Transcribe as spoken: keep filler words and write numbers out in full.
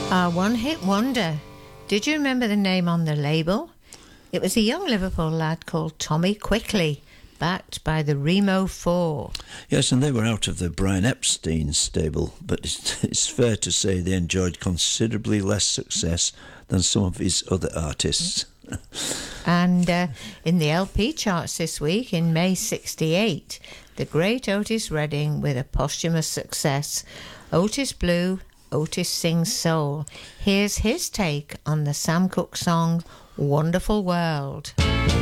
Our one-hit wonder. Did you remember the name on the label? It was a young Liverpool lad called Tommy Quickly, backed by the Remo Four. Yes, and they were out of the Brian Epstein stable, but it's, it's fair to say they enjoyed considerably less success than some of his other artists. And uh, in the L P charts this week, in May sixty-eight, the great Otis Redding with a posthumous success, Otis Blue, Otis Sings Soul. Here's his take on the Sam Cooke song, Wonderful World.